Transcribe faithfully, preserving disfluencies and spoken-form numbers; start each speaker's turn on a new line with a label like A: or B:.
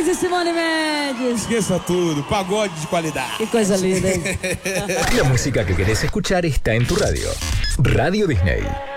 A: e Simone Mendes.
B: Esqueça tudo, pagode de qualidade.
A: Que coisa linda, hein?
C: La música que querés escuchar está en tu radio. Radio Disney.